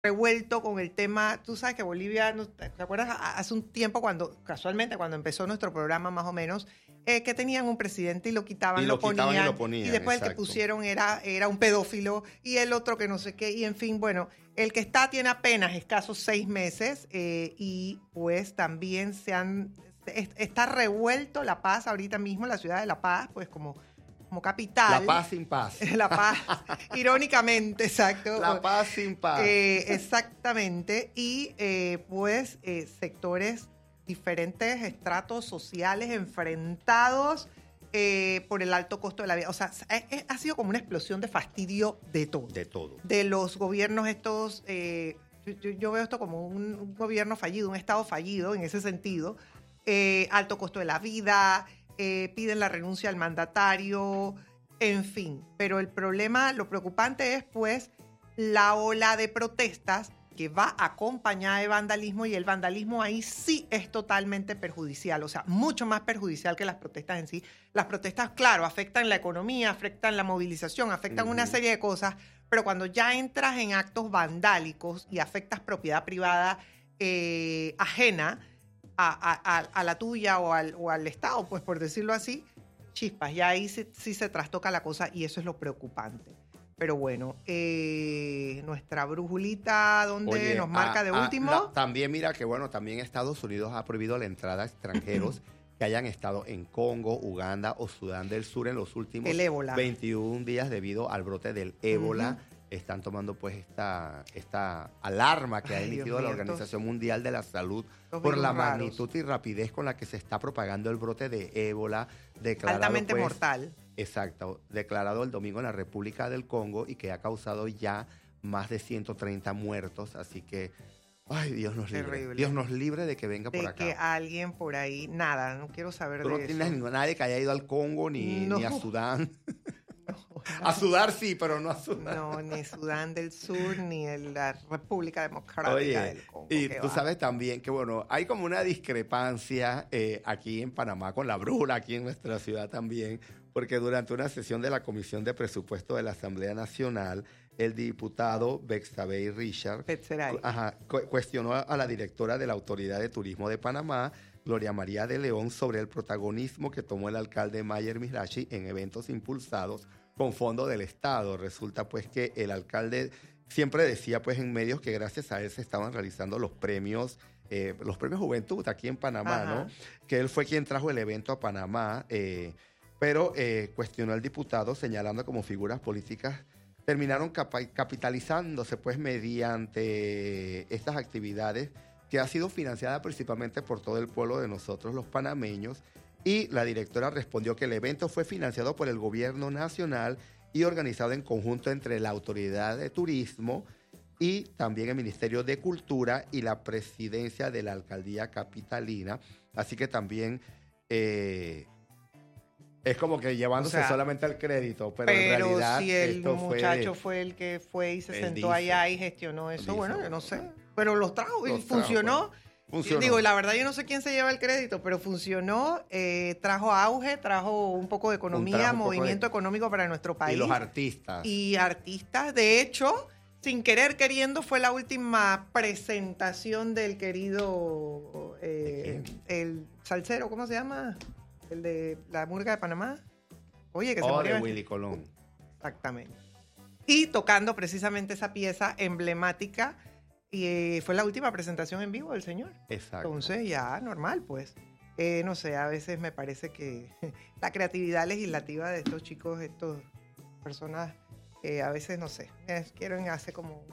revuelto con el tema. Tú sabes que Bolivia, ¿te acuerdas? Hace un tiempo, casualmente, cuando empezó nuestro programa más o menos, que tenían un presidente y lo quitaban, lo ponían, y después exacto. el que pusieron era un pedófilo, y el otro que no sé qué, y en fin, bueno, el que tiene apenas escasos 6 meses, y pues también está revuelto La Paz ahorita mismo, la ciudad de La Paz, pues como capital. La paz sin paz. La paz, irónicamente, exacto. La paz sin paz. Exactamente. Y pues sectores, diferentes estratos sociales enfrentados por el alto costo de la vida. O sea, ha sido como una explosión de fastidio de todo. De todo. De los gobiernos estos. Yo veo esto como un gobierno fallido, un estado fallido en ese sentido. Alto costo de la vida. Piden la renuncia al mandatario, en fin. Pero el problema, lo preocupante es pues la ola de protestas que va acompañada de vandalismo, y el vandalismo ahí sí es totalmente perjudicial, o sea, mucho más perjudicial que las protestas en sí. Las protestas, claro, afectan la economía, afectan la movilización, afectan una serie de cosas, pero cuando ya entras en actos vandálicos y afectas propiedad privada ajena, a la tuya o al Estado, pues por decirlo así, chispas, ya ahí sí se trastoca la cosa, y eso es lo preocupante. Pero bueno, nuestra brujulita, ¿dónde nos marca de último? También mira que bueno, también Estados Unidos ha prohibido la entrada a extranjeros que hayan estado en Congo, Uganda o Sudán del Sur en los últimos 21 días debido al brote del ébola. Están tomando pues esta alarma que ha emitido la Organización Mundial de la Salud por la magnitud y rapidez con la que se está propagando el brote de ébola, declarado altamente mortal. Exacto, declarado el domingo en la República del Congo, y que ha causado ya más de 130 muertos, así que ay, Dios nos libre. Dios nos libre de que venga por acá. De que alguien por ahí, nada, no quiero saber de eso. No tienes nadie que haya ido al Congo ni a Sudán. A sudar sí, pero no a Sudán. No, ni Sudán del Sur, ni en la República Democrática del Congo. Y tú sabes también que, bueno, hay como una discrepancia aquí en Panamá con la brújula, aquí en nuestra ciudad también, porque durante una sesión de la Comisión de Presupuesto de la Asamblea Nacional, el diputado Bexabey Richard cuestionó a la directora de la Autoridad de Turismo de Panamá, Gloria María de León, sobre el protagonismo que tomó el alcalde Mayer Mirachi en eventos impulsados con fondos del Estado. Resulta pues que el alcalde siempre decía pues en medios que gracias a él se estaban realizando los premios Juventud aquí en Panamá, ¿no? Que él fue quien trajo el evento a Panamá, pero cuestionó al diputado señalando como figuras políticas terminaron capitalizándose pues mediante estas actividades que ha sido financiada principalmente por todo el pueblo de nosotros los panameños. Y la directora respondió que el evento fue financiado por el gobierno nacional y organizado en conjunto entre la Autoridad de Turismo y también el Ministerio de Cultura y la Presidencia de la Alcaldía Capitalina. Así que también es como que llevándose solamente el crédito, pero en realidad si el muchacho fue el que fue y se sentó allá y gestionó eso, bueno, yo no sé, pero los trajo y funcionó. Digo, la verdad yo no sé quién se lleva el crédito, pero funcionó, trajo auge, trajo un poco de economía, movimiento económico para nuestro país. Y los artistas. Y artistas, de hecho, sin querer queriendo, fue la última presentación del querido, el salsero, ¿cómo se llama? El de la murga de Panamá. Oye, que se murió. De Willy Colón. Exactamente. Y tocando precisamente esa pieza emblemática. Y fue la última presentación en vivo del señor. Exacto. Entonces ya, normal, pues. No sé, a veces me parece que la creatividad legislativa de estos chicos, estas personas, a veces, no sé, quieren hacer como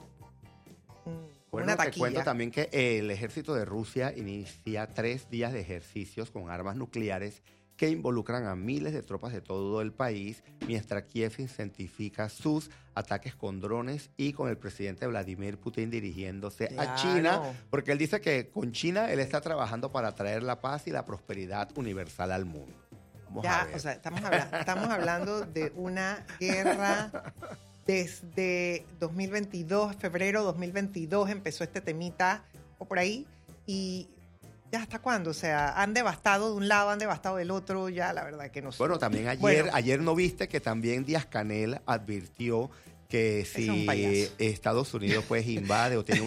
una taquilla. Te cuento también que el ejército de Rusia inicia 3 días de ejercicios con armas nucleares que involucran a miles de tropas de todo el país, mientras Kiev intensifica sus ataques con drones y con el presidente Vladimir Putin dirigiéndose a China, porque él dice que con China él está trabajando para traer la paz y la prosperidad universal al mundo. Vamos a ver. O sea, estamos hablando de una guerra desde 2022, febrero 2022 empezó este temita, o por ahí, y ¿ya hasta cuándo? O sea, han devastado de un lado, han devastado del otro, ya la verdad que no sé. Bueno, también ayer no viste que también Díaz-Canel advirtió que Ese es un si payaso. Estados Unidos pues invade o tiene